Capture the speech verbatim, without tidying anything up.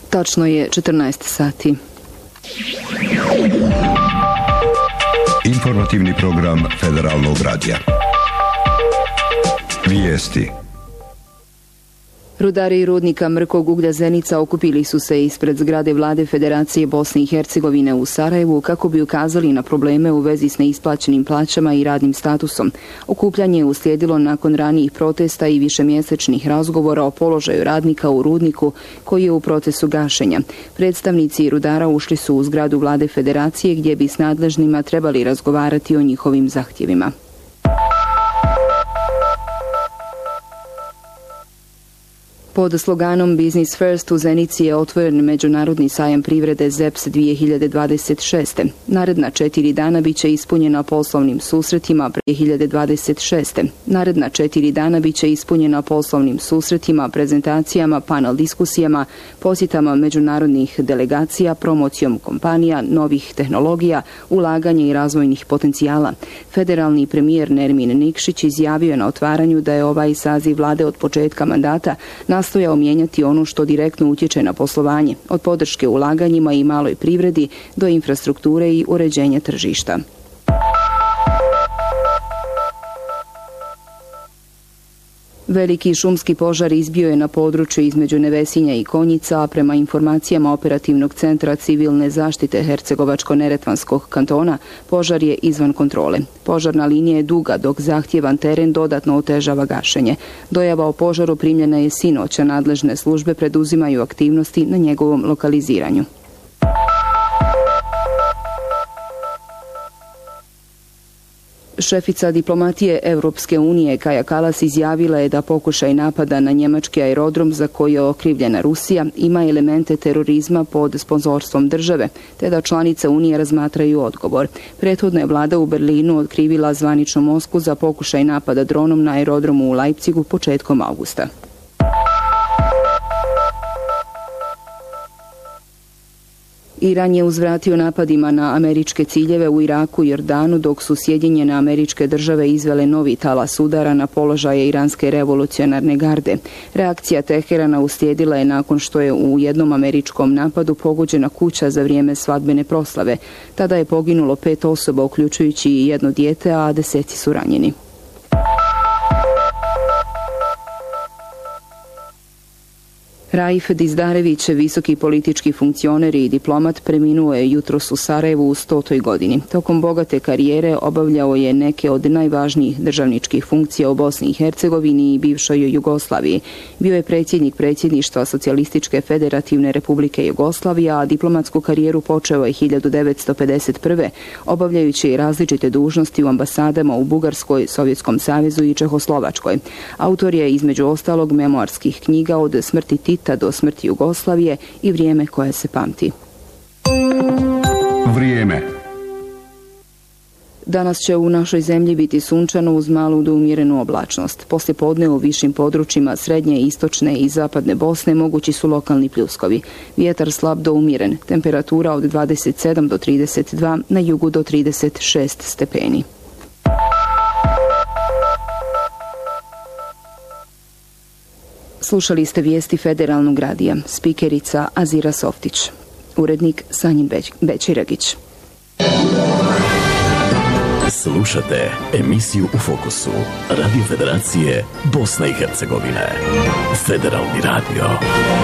Tačno je četrnaest sati. Informativni program Federalnog radija. Vijesti. Rudari rudnika mrkog uglja Zenica okupili su se ispred zgrade Vlade Federacije Bosne i Hercegovine u Sarajevu kako bi ukazali na probleme u vezi s neisplaćenim plaćama i radnim statusom. Okupljanje je uslijedilo nakon ranijih protesta i višemjesečnih razgovora o položaju radnika u rudniku koji je u procesu gašenja. Predstavnici rudara ušli su u zgradu Vlade Federacije gdje bi s nadležnima trebali razgovarati o njihovim zahtjevima. Pod sloganom Business First u Zenici je otvoren međunarodni sajam privrede Z E P S dvije hiljade dvadeset šeste. Naredna četiri dana bit će ispunjena poslovnim susretima dvije hiljade dvadeset šeste. Naredna četiri dana bit će ispunjena poslovnim susretima, prezentacijama, panel diskusijama, posjetama međunarodnih delegacija, promocijom kompanija, novih tehnologija, ulaganja i razvojnih potencijala. Federalni premijer Nermin Nikšić izjavio je na otvaranju da je ovaj saziv vlade od početka mandata nastojao mijenjati ono što direktno utječe na poslovanje, od podrške ulaganjima i maloj privredi do infrastrukture i uređenja tržišta. Veliki šumski požar izbio je na području između Nevesinja i Konjica, a prema informacijama Operativnog centra civilne zaštite Hercegovačko-neretvanskog kantona, požar je izvan kontrole. Požarna linija je duga, dok zahtjevan teren dodatno otežava gašenje. Dojava o požaru primljena je sinoć, a nadležne službe preduzimaju aktivnosti na njegovom lokaliziranju. Šefica diplomatije Europske unije Kaja Kallas izjavila je da pokušaj napada na njemački aerodrom za koji je okrivljena Rusija ima elemente terorizma pod sponzorstvom države, te da članice unije razmatraju odgovor. Prethodno je vlada u Berlinu otkrivila zvaničnu Moskvu za pokušaj napada dronom na aerodromu u Leipzigu početkom avgusta. Iran je uzvratio napadima na američke ciljeve u Iraku i Jordanu, dok su Sjedinjene Američke Države izvele novi talas udara na položaje iranske revolucionarne garde. Reakcija Teherana uslijedila je nakon što je u jednom američkom napadu pogođena kuća za vrijeme svadbene proslave. Tada je poginulo pet osoba, uključujući i jedno dijete, a deseci su ranjeni. Raif Dizdarević, visoki politički funkcioner i diplomat, preminuo je jutros u Sarajevu u stotoj godini. Tokom bogate karijere obavljao je neke od najvažnijih državničkih funkcija u Bosni i Hercegovini i bivšoj Jugoslaviji. Bio je predsjednik predsjedništva Socijalističke federativne republike Jugoslavije, a diplomatsku karijeru počeo je hiljadu devetsto pedeset prve. obavljajući različite dužnosti u ambasadama u Bugarskoj, Sovjetskom savezu i Čehoslovačkoj. Autor je između ostalog memoarskih knjiga Od smrti Tita do smrti Jugoslavije i Vrijeme koje se pamti. Vrijeme. Danas će u našoj zemlji biti sunčano uz malu do umjerenu oblačnost. Poslije podne u višim područjima srednje, istočne i zapadne Bosne mogući su lokalni pljuskovi. Vjetar slab do umjeren. Temperatura od dvadeset sedam do trideset dva, na jugu do trideset šest stepeni. Slušali ste vijesti Federalnog radija. Spikerica Azira Softić. Urednik Sanjin Beć- Bećiragić. Slušate emisiju U fokusu Radio Federacije Bosne i Hercegovine. Federalni radio.